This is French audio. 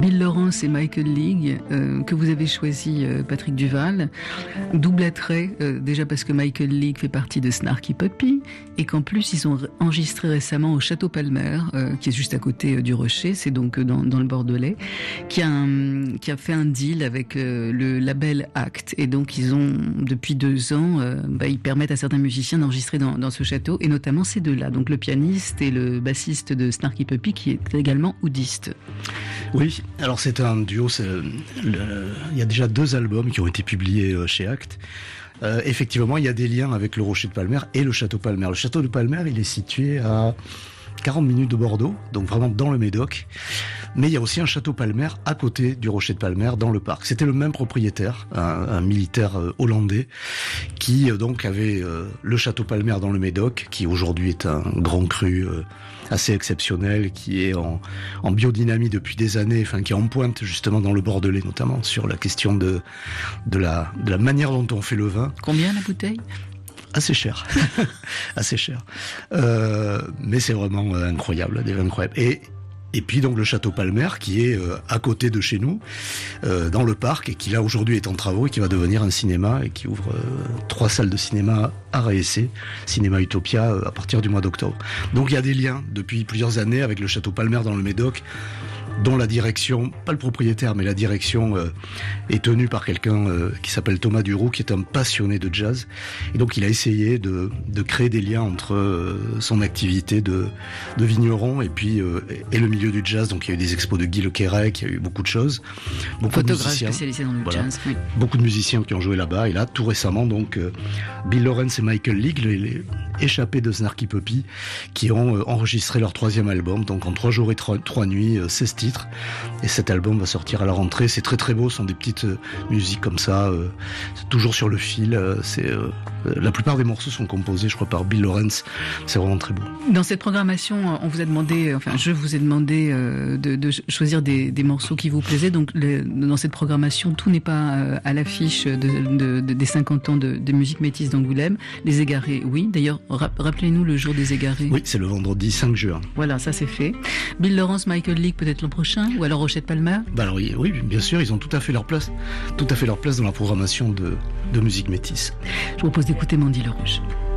Bill Lawrence et Michael League, que vous avez choisi, Patrick Duval. Double attrait, déjà parce que Michael League fait partie de Snarky Puppy, et qu'en plus ils ont enregistré récemment au Château Palmer, qui est juste à côté du Rocher, c'est donc dans le Bordelais, qui a fait un deal avec le label Act, et donc ils ont, depuis 2 ans, ils permettent à certains musiciens d'enregistrer dans ce château, et notamment ces deux-là, donc le pianiste et le bassiste de Snarky Puppy, qui est également oudiste. Oui, alors c'est un duo, il y a déjà 2 albums qui ont été publiés chez Act. Effectivement, il y a des liens avec le Rocher de Palmer et le Château Palmer. Le Château de Palmer, il est situé à 40 minutes de Bordeaux, donc vraiment dans le Médoc. Mais il y a aussi un Château Palmer à côté du Rocher de Palmer, dans le parc. C'était le même propriétaire, un militaire hollandais, qui donc avait le Château Palmer dans le Médoc, qui aujourd'hui est un grand cru assez exceptionnel, qui est en biodynamie depuis des années, enfin qui est en pointe justement dans le Bordelais, notamment sur la question de la manière dont on fait le vin. Combien la bouteille ? Assez cher, assez cher. Mais c'est vraiment incroyable, des vins incroyables. Et puis donc le Château Palmer qui est à côté de chez nous, dans le parc, et qui là aujourd'hui est en travaux et qui va devenir un cinéma, et qui ouvre 3 salles de cinéma art et essai, Cinéma Utopia, à partir du mois d'octobre. Donc il y a des liens depuis plusieurs années avec le Château Palmer dans le Médoc, dont la direction, pas le propriétaire, mais la direction est tenue par quelqu'un qui s'appelle Thomas Duroux, qui est un passionné de jazz. Et donc il a essayé de créer des liens entre son activité de vigneron et puis et le milieu du jazz. Donc il y a eu des expos de Guy Le Quérec, il y a eu beaucoup de choses. Photographe spécialisé dans le jazz. Oui. Beaucoup de musiciens qui ont joué là-bas. Et là, tout récemment, donc Bill Lawrence et Michael League, les échappés de Snarky Puppy, qui ont enregistré leur 3e album, donc en 3 jours et 3 nuits, 16 titres. Et cet album va sortir à la rentrée. C'est très très beau, ce sont des petites musiques comme ça, c'est toujours sur le fil. La plupart des morceaux sont composés, je crois, par Bill Lawrence. C'est vraiment très beau. Dans cette programmation, on vous a demandé, je vous ai demandé de choisir des morceaux qui vous plaisaient. Donc dans cette programmation, tout n'est pas à l'affiche des 50 ans de musique métisse d'Angoulême. Les Égarés, oui. D'ailleurs, rappelez-nous le jour des Égarés. Oui, c'est le vendredi 5 juin. Voilà, ça c'est fait. Bill Lawrence, Michael League, peut-être l'an prochain, ou alors Rocher de Palmer. Alors oui, bien sûr, ils ont tout à fait leur place dans la programmation de musique métisse. Je vous propose d'écouter Mandy Le Rouge.